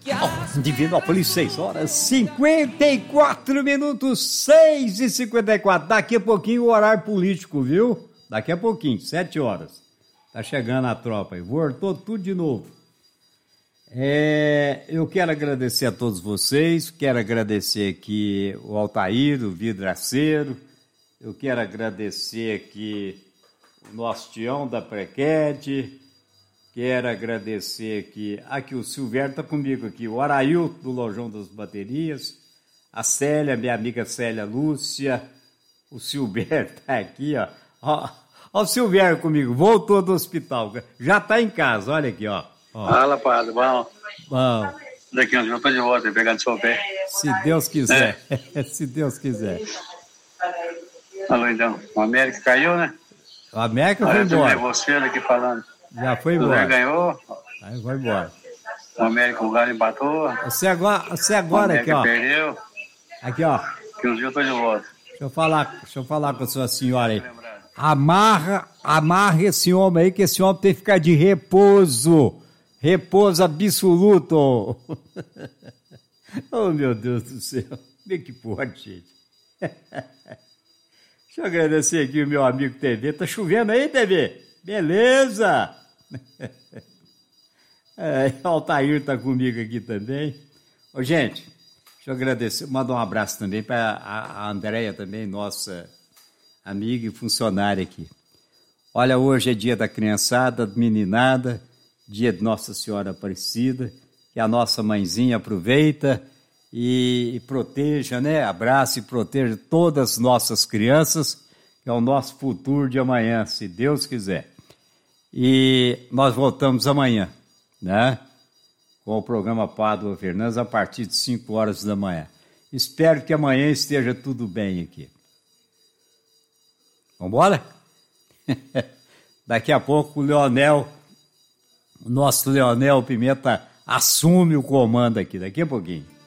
Divinópolis, 6 horas 54 minutos, 6h54. Daqui a pouquinho o horário político, viu? Daqui a pouquinho, 7 horas. Tá chegando a tropa aí. Voltou tudo de novo. Eu quero agradecer a todos vocês. Quero agradecer aqui o Altair, o vidraceiro. Eu quero agradecer aqui o nosso Tião da Prequete. Quero agradecer aqui o Silvério está comigo aqui, o Arailto do Lojão das Baterias, a Célia, minha amiga Célia Lúcia, o Silvério está aqui, ó o Silvério comigo, voltou do hospital, já está em casa, olha aqui, ó. Fala, padre, bom. Bom. Daqui uns dias eu estou de volta, pegando seu pé. Se Deus quiser, se Deus quiser. Alô, então, o América caiu, né? O América foi embora. Eu você aqui falando. Já foi embora. O ganhou. Aí foi embora. O América, o Galo empatou. Você agora aqui, ó. Perdeu. Aqui, ó. Que uns dias eu tô de volta. Deixa eu falar com a sua senhora aí. Amarra esse homem aí, que esse homem tem que ficar de repouso. Repouso absoluto. Oh, meu Deus do céu. Como é que pode, gente? Deixa eu agradecer aqui o meu amigo TV. Tá chovendo aí, TV? Beleza! O Altair tá comigo aqui também. Ô, gente, deixa eu agradecer, mandar um abraço também para a Andréia também, nossa amiga e funcionária aqui. Olha, hoje é dia da criançada, da meninada, dia de Nossa Senhora Aparecida, que a nossa mãezinha aproveita e proteja, né? Abraça e proteja todas as nossas crianças, que é o nosso futuro de amanhã, se Deus quiser. E nós voltamos amanhã, né? Com o programa Pádua Fernandes a partir de 5 horas da manhã. Espero que amanhã esteja tudo bem aqui. Vamos embora? Daqui a pouco o Leonel, o nosso Leonel Pimenta, assume o comando aqui, daqui a pouquinho.